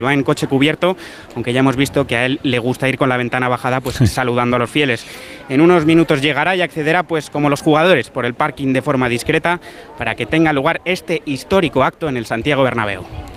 Va en coche cubierto, aunque ya hemos visto que a él le gusta ir con la ventana bajada, pues saludando a los fieles. En unos minutos llegará y accederá, pues como los jugadores, por el parking de forma discreta, para que tenga lugar este histórico acto en el Santiago Bernabéu.